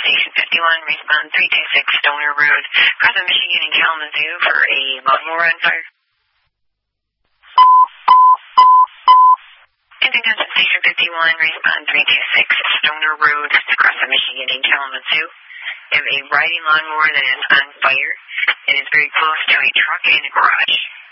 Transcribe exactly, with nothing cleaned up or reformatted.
Station fifty-one, respond three two six Stoner Road, across of Michigan and Kalamazoo for a lawnmower on fire. Attention Station fifty-one, respond three two six Stoner Road, across of Michigan and Kalamazoo. We have a riding lawnmower that is on fire. It is very close to a truck and a garage.